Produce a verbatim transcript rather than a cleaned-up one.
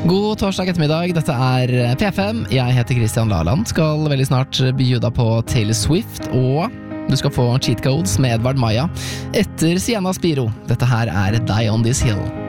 God torsdag ettermiddag, dette er P fem. Jeg heter Christian Laland, skal veldig snart bjuda på Taylor Swift, og du skal få cheat codes med Edvard Maja etter Sienna Spiro. Dette her er Die on This Hill.